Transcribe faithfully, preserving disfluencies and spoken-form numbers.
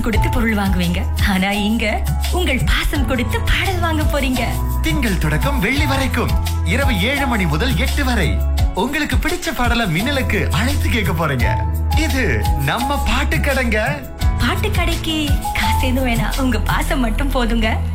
கொடுத்து பொருள் வாங்குவீங்க. ஆனா இங்க உங்கள் பாசம் கொடுத்து பாடல் வாங்க போறீங்க. திங்கள் தொடக்கம் வெள்ளி வரைக்கும் இரவு ஏழு மணி முதல் எட்டு வரை உங்களுக்கு பிடிச்ச பாடல மின்னலுக்கு அழைத்து கேட்க போறீங்க. இது நம்ம பாட்டு கடைங்க. பாட்டு கடைக்கு காசு எதுவும் வேணாம், உங்க பாசம் மட்டும் போதுங்க.